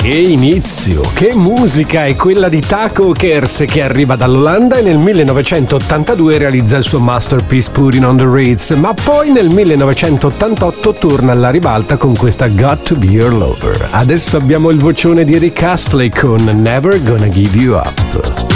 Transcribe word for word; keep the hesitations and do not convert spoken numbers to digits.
Che inizio, che musica è quella di Taco Kers, che arriva dall'Olanda e nel millenovecentottantadue realizza il suo masterpiece Putting on the Ritz, ma poi nel millenovecentottantotto torna alla ribalta con questa Got to Be Your Lover. Adesso abbiamo il vocione di Rick Astley con Never Gonna Give You Up.